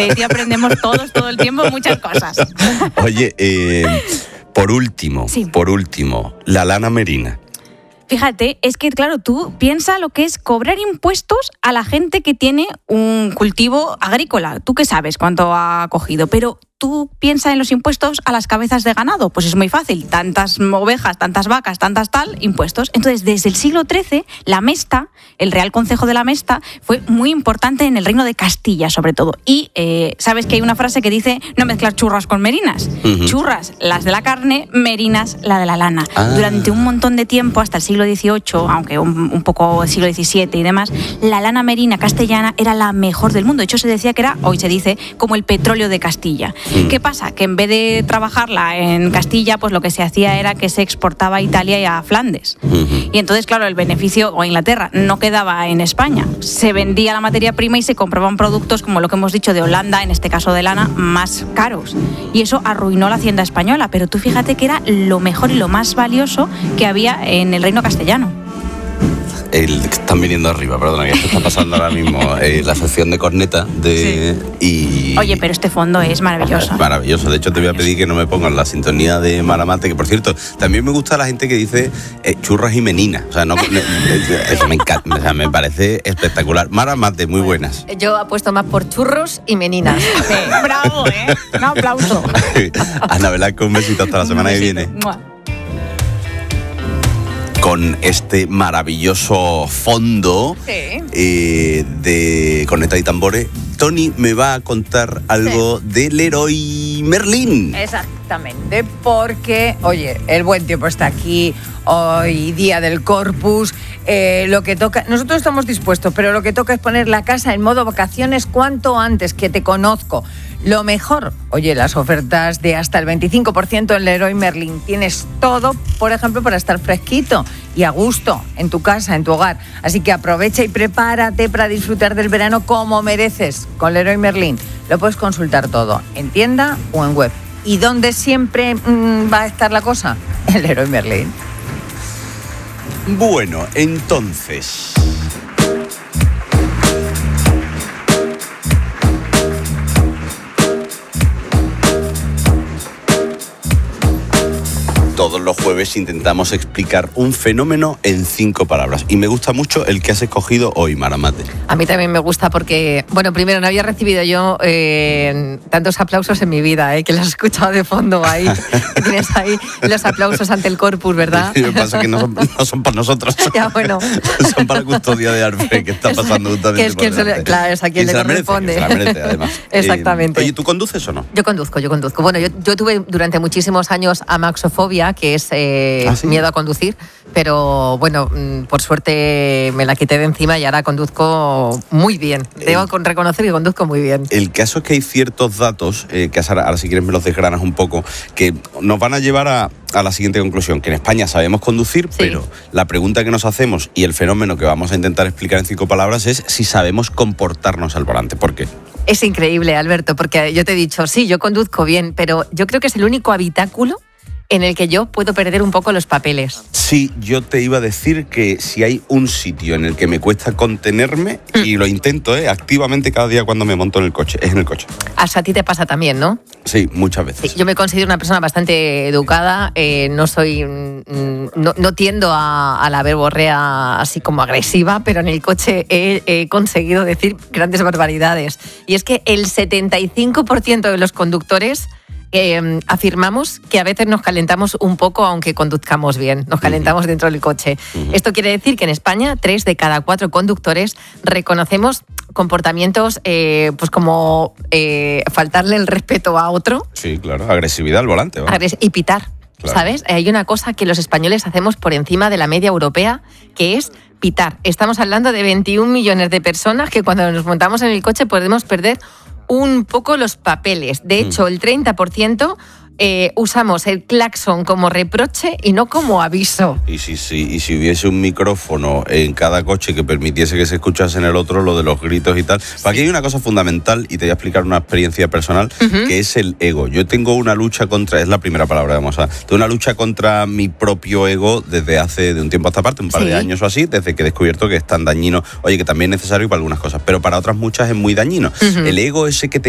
De ti aprendemos todos, todo el tiempo, muchas cosas. Oye, por último, la lana merina. Fíjate, es que claro, tú piensa lo que es cobrar impuestos a la gente que tiene un cultivo agrícola. ¿Tú qué sabes cuánto ha cogido? Pero tú piensa en los impuestos a las cabezas de ganado. Pues es muy fácil. Tantas ovejas, tantas vacas, tantas tal, impuestos. Entonces, desde el siglo XIII, la Mesta, el Real Concejo de la Mesta, fue muy importante en el Reino de Castilla, sobre todo. Y sabes que hay una frase que dice no mezclar churras con merinas. Uh-huh. Churras, las de la carne, merinas, la de la lana. Durante un montón de tiempo, hasta el siglo XVIII, aunque un poco el siglo XVII y demás, la lana merina castellana era la mejor del mundo. De hecho, se decía que era, hoy se dice, como el petróleo de Castilla. ¿Qué pasa? Que en vez de trabajarla en Castilla, pues lo que se hacía era que se exportaba a Italia y a Flandes. Y entonces, claro, el beneficio, o a Inglaterra, no quedaba en España. Se vendía la materia prima y se compraban productos, como lo que hemos dicho, de Holanda, en este caso de lana, más caros. Y eso arruinó la hacienda española. Pero tú fíjate que era lo mejor y lo más valioso que había en el reino castellano. Están viniendo arriba, perdona, que esto está pasando ahora mismo, la sección de corneta y... Oye, pero este fondo es maravilloso. Es maravilloso, de hecho te voy a pedir que no me pongan la sintonía de Maramate, que por cierto, también me gusta la gente que dice churras y meninas, o sea, eso me encanta, o sea, me parece espectacular. Maramate, muy buenas. Yo apuesto más por churros y meninas. Sí, bravo, un aplauso. Ana Velasco, un besito hasta la semana que viene. Con este maravilloso fondo de corneta y tambores, Tony me va a contar algo del Leroy Merlin. Exactamente, porque, oye, el buen tiempo está aquí, hoy día del Corpus, lo que toca, nosotros estamos dispuestos, pero lo que toca es poner la casa en modo vacaciones cuanto antes, que te conozco. Lo mejor, oye, las ofertas de hasta el 25% en Leroy Merlin. Tienes todo, por ejemplo, para estar fresquito y a gusto en tu casa, en tu hogar. Así que aprovecha y prepárate para disfrutar del verano como mereces con Leroy Merlin. Lo puedes consultar todo en tienda o en web. ¿Y dónde siempre va a estar la cosa? En Leroy Merlin. Bueno, entonces... Todos los jueves intentamos explicar un fenómeno en 5 palabras. Y me gusta mucho el que has escogido hoy, Maramate. A mí también me gusta porque, bueno, primero no había recibido yo tantos aplausos en mi vida, que los he escuchado de fondo ahí. Tienes ahí los aplausos ante el Corpus, ¿verdad? Lo que pasa es que no son para nosotros. Ya, bueno. Son para Custodia de Arte, que está pasando justamente. Que es claro, es a quien le corresponde. Se la merece, además. Exactamente. Oye, ¿tú conduces o no? Yo conduzco. Bueno, yo tuve durante muchísimos años amaxofobia, que es miedo a conducir, pero bueno, por suerte me la quité de encima y ahora conduzco muy bien. Debo reconocer que conduzco muy bien. El caso es que hay ciertos datos, que ahora si quieres me los desgranas un poco, que nos van a llevar a la siguiente conclusión, que en España sabemos conducir, pero la pregunta que nos hacemos y el fenómeno que vamos a intentar explicar en 5 palabras es si sabemos comportarnos al volante. ¿Por qué? Es increíble, Alberto, porque yo te he dicho, sí, yo conduzco bien, pero yo creo que es el único habitáculo en el que yo puedo perder un poco los papeles. Sí, yo te iba a decir que si hay un sitio en el que me cuesta contenerme, y lo intento activamente cada día cuando me monto en el coche, es en el coche. Hasta a ti te pasa también, ¿no? Sí, muchas veces. Sí, yo me considero una persona bastante educada, no tiendo a la verborrea así como agresiva, pero en el coche he conseguido decir grandes barbaridades. Y es que el 75% de los conductores afirmamos que a veces nos calentamos un poco aunque conduzcamos bien, nos calentamos dentro del coche. Esto quiere decir que en España 3 de cada 4 conductores reconocemos comportamientos pues como faltarle el respeto a otro. Sí, claro, agresividad al volante. Y pitar, claro. ¿Sabes? Hay una cosa que los españoles hacemos por encima de la media europea, que es pitar. Estamos hablando de 21 millones de personas que cuando nos montamos en el coche podemos perder un poco los papeles. De hecho, el 30% usamos el claxon como reproche y no como aviso. Y si hubiese un micrófono en cada coche que permitiese que se escuchase en el otro lo de los gritos y tal. Sí. Aquí hay una cosa fundamental, y te voy a explicar una experiencia personal, que es el ego. Yo tengo una lucha es la primera palabra, tengo una lucha contra mi propio ego desde hace de un tiempo a esta parte, un par de años o así, desde que he descubierto que es tan dañino, oye, que también es necesario para algunas cosas, pero para otras muchas es muy dañino. El ego ese que te